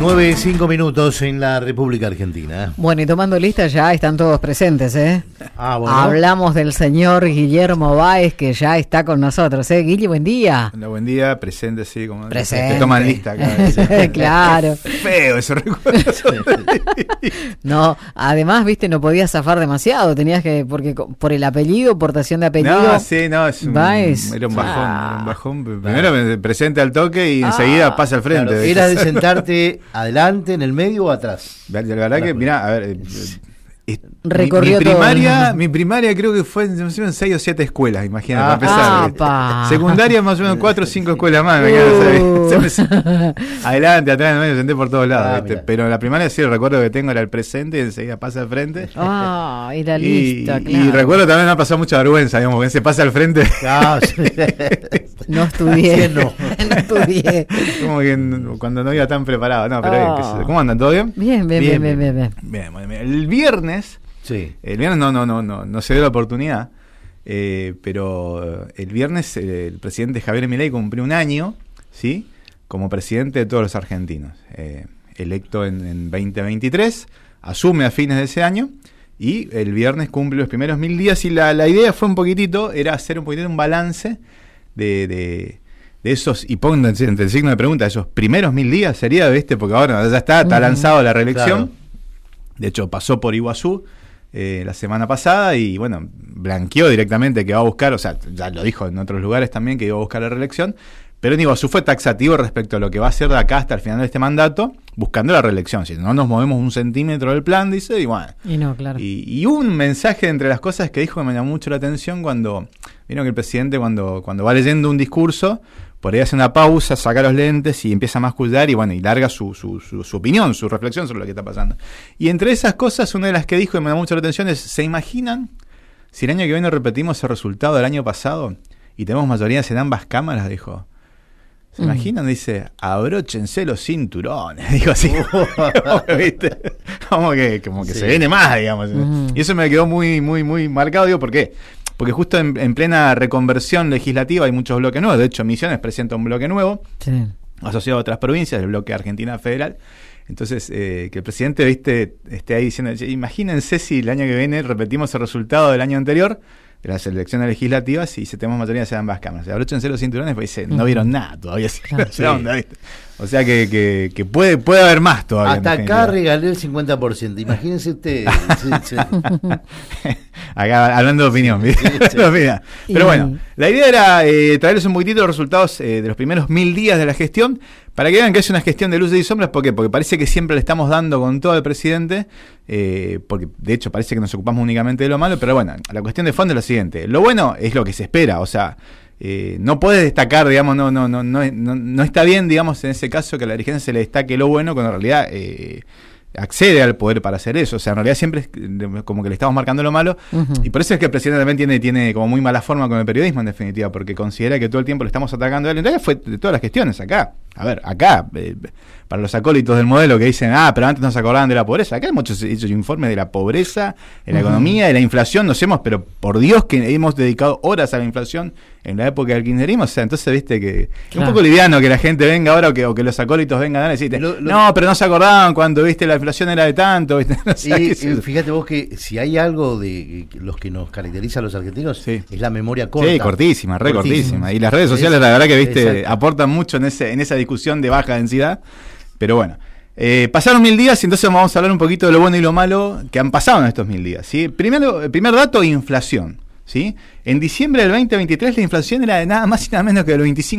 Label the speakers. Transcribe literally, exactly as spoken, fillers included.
Speaker 1: nueve, cinco minutos en la República Argentina.
Speaker 2: Bueno, y tomando lista ya están todos presentes, ¿eh?
Speaker 1: Ah, bueno.
Speaker 2: Hablamos del señor Guillermo Báez, que ya está con nosotros, ¿eh? Guille, buen día.
Speaker 3: Hola, buen día, presente, sí, como
Speaker 2: presente.
Speaker 3: Te toman lista acá.
Speaker 2: Claro.
Speaker 3: Feo eso recuerdo.
Speaker 2: No, además, viste, no podías zafar demasiado, tenías que, porque por el apellido, portación de apellido.
Speaker 3: No, sí, no, es un,
Speaker 2: Báez.
Speaker 3: era un bajón,
Speaker 2: Ah.
Speaker 3: era un bajón. Primero me presente al toque y enseguida
Speaker 2: Ah,
Speaker 3: pasa al frente.
Speaker 1: Claro, era de sentarte adelante, en el medio o atrás.
Speaker 3: La, la verdad que, mirá, a ver, eh, eh,
Speaker 2: Recorrió
Speaker 3: mi, mi
Speaker 2: todo.
Speaker 3: primaria, mi primaria creo que fue en, en seis o siete escuelas, imagínate,
Speaker 1: Ah,
Speaker 3: para empezar.
Speaker 2: apa.
Speaker 3: Secundaria más o menos cuatro o cinco escuelas más.
Speaker 2: Uh.
Speaker 3: Me se me- adelante, atrás, en el medio, senté por todos lados.
Speaker 1: Ah,
Speaker 3: ¿viste?
Speaker 1: mirá.
Speaker 3: Pero en la primaria sí, el recuerdo que tengo era el presente y enseguida pasa al frente.
Speaker 2: Ah, era
Speaker 3: Y,
Speaker 2: lista,
Speaker 3: y
Speaker 2: claro.
Speaker 3: recuerdo también me ha pasado mucha vergüenza, digamos, que se pasa al frente.
Speaker 1: Ah, sí.
Speaker 2: No estudié.
Speaker 1: ¿Quién no?
Speaker 2: No estudié.
Speaker 3: Como que n- cuando no iba tan preparado. No, pero
Speaker 2: Ah.
Speaker 3: bien, qué sé yo. ¿Cómo andan? ¿Todo bien?
Speaker 2: Bien, bien, bien, bien, bien, bien.
Speaker 3: Bien, bueno, bien. El viernes,
Speaker 1: Sí.
Speaker 3: el viernes no, no, no, no, no se dio la oportunidad, eh, pero el viernes eh, el presidente Javier Milei cumplió un año, ¿sí? Como presidente de todos los argentinos. Eh, electo en, en veinte veintitrés, asume a fines de ese año y el viernes cumple los primeros mil días y la, la idea fue un poquitito, era hacer un poquitito un balance de... de de esos, y pongo entre el signo de pregunta, esos primeros mil días sería, ¿viste? Porque ahora ya está, está
Speaker 2: Ujú.
Speaker 3: lanzado la reelección.
Speaker 1: Claro.
Speaker 3: De hecho, pasó por Iguazú eh, la semana pasada y, bueno, blanqueó directamente que va a buscar, o sea, ya lo dijo en otros lugares también, que iba a buscar la reelección, pero en Iguazú fue taxativo respecto a lo que va a hacer de acá hasta el final de este mandato, buscando la reelección. Si no nos movemos un centímetro del plan, dice, y bueno.
Speaker 2: Y no, claro.
Speaker 3: Y, y un mensaje entre las cosas que dijo que me llamó mucho la atención cuando, vieron que el presidente cuando, cuando va leyendo un discurso, por ahí hace una pausa, saca los lentes y empieza a mascullar y bueno, y larga su, su, su, su opinión, su reflexión sobre lo que está pasando. Y entre esas cosas, una de las que dijo y me da mucho la atención es, ¿se imaginan si el año que viene repetimos el resultado del año pasado y tenemos mayorías en ambas cámaras? Dijo. ¿Se
Speaker 2: Mm.
Speaker 3: imaginan? Dice, abróchense los cinturones. Dijo así. Como que, ¿viste? Como que, como que
Speaker 1: Sí.
Speaker 3: se viene más, digamos.
Speaker 2: Ujú.
Speaker 3: Y eso me quedó muy, muy, muy marcado. Digo, ¿por qué? Porque justo en, en plena reconversión legislativa hay muchos bloques nuevos. De hecho, Misiones presenta un bloque nuevo,
Speaker 2: Sí.
Speaker 3: asociado a otras provincias, el bloque Argentina Federal. Entonces, eh, que el presidente, viste, esté ahí diciendo, "Che, imagínense si el año que viene repetimos el resultado del año anterior, de las elecciones legislativas, y si tenemos mayoría en ambas cámaras. Abróchense los cinturones, pues dice, no
Speaker 2: Ujú.
Speaker 3: vieron nada todavía.
Speaker 2: Claro.
Speaker 3: Esa onda, ¿viste? O sea que, que, que puede, puede haber más todavía. en
Speaker 1: Hasta acá
Speaker 3: definitiva.
Speaker 1: regalé el cincuenta por ciento. Imagínense ustedes. Sí, sí.
Speaker 3: Acá hablando de opinión, ¿viste?
Speaker 1: Sí, sí.
Speaker 3: De opinión. Pero
Speaker 2: Y-
Speaker 3: bueno, la idea era eh, traerles un poquitito los resultados eh, de los primeros mil días de la gestión, para que vean que es una gestión de luces y sombras. ¿Por qué? Porque parece que siempre le estamos dando con todo al presidente, eh, porque de hecho parece que nos ocupamos únicamente de lo malo, pero bueno, la cuestión de fondo es lo siguiente. Lo bueno es lo que se espera, o sea, eh, no puedes destacar, digamos, no, no, no, no, no, no está bien, digamos, en ese caso que a la dirigencia se le destaque lo bueno, cuando en realidad eh, accede al poder para hacer eso. O sea, en realidad siempre es como que le estamos marcando lo malo.
Speaker 2: Ujú.
Speaker 3: Y por eso es que el presidente también tiene, tiene como muy mala forma con el periodismo, en definitiva, porque considera que todo el tiempo le estamos atacando a él. En realidad fue de todas las gestiones acá. A ver, acá, eh, para los acólitos del modelo que dicen, ah, pero antes nos acordaban de la pobreza. Acá hay muchos hechos informes de la pobreza, de la
Speaker 2: Ujú.
Speaker 3: economía, de la inflación. Nos hemos, pero por Dios que hemos dedicado horas a la inflación en la época del kirchnerismo. O sea, entonces, viste que es
Speaker 2: Claro.
Speaker 3: un poco liviano que la gente venga ahora o que, o que los acólitos vengan a decirte,
Speaker 1: Lo- lo-
Speaker 3: no, pero no se acordaban cuando, viste, la inflación era de tanto. ¿Viste? O sea,
Speaker 1: Y,
Speaker 3: qué sé yo.
Speaker 1: y fíjate vos que si hay algo de que los que nos caracteriza a los argentinos,
Speaker 3: Sí.
Speaker 1: es la memoria corta.
Speaker 3: Sí, cortísima, re
Speaker 1: Cortísima.
Speaker 3: cortísima. Y las redes sociales, la verdad que viste,
Speaker 1: Exacto.
Speaker 3: aportan mucho en ese, en esa discusión de baja densidad. Pero bueno, eh, pasaron mil días y entonces vamos a hablar un poquito de lo bueno y lo malo que han pasado en estos mil días. ¿Sí? Primero, el primer dato, inflación. ¿Sí? En diciembre del veinte veintitrés la inflación era de nada más y nada menos que del veinticinco